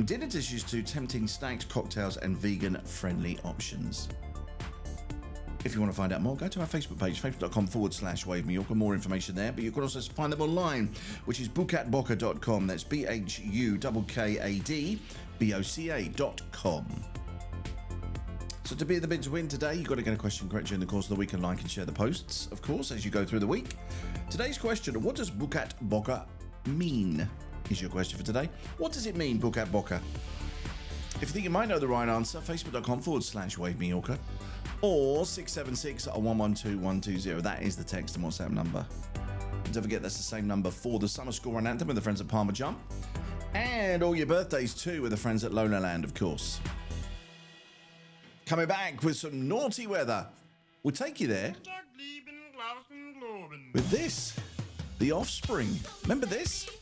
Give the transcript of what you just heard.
and dinner dishes to tempting stacked cocktails and vegan-friendly options. If you want to find out more, go to our Facebook page, facebook.com/Wave Mallorca. More information there, but you can also find them online, which is bukatboca.com. That's BHUKADBOCA.com. So to be the bid to win today, you've got to get a question correct during the course of the week and like and share the posts, of course, as you go through the week. Today's question, what does Bukat Boca mean? Is your question for today. What does it mean, Bukat Boca? If you think you might know the right answer, facebook.com/Wave Mallorca or 676-112-120. That is the text and WhatsApp number. And don't forget, that's the same number for the summer score and anthem with the friends at Palmer Jump. And all your birthdays too with the friends at Lola Land, of course. Coming back with some naughty weather. We'll take you there with this, The Offspring. Remember this?